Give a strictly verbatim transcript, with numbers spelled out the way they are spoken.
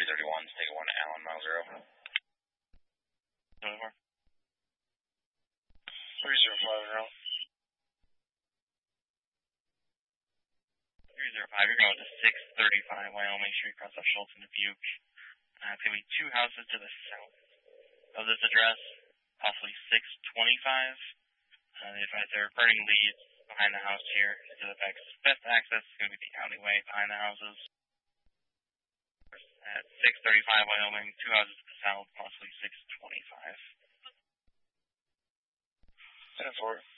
three thirty-one, State one, Allen, mile zero. three zero five, zero. three zero five, you're going to six thirty-five Wyoming Street, across off Schultz and Dubuque. Uh, it's going to be two houses to the south of this address, possibly six twenty-five. Uh, they advise there are burning leads behind the house here. To the best, best access is going to be the alleyway behind the houses. At six thirty-five Wyoming, two houses to the south, possibly six twenty-five. ten four.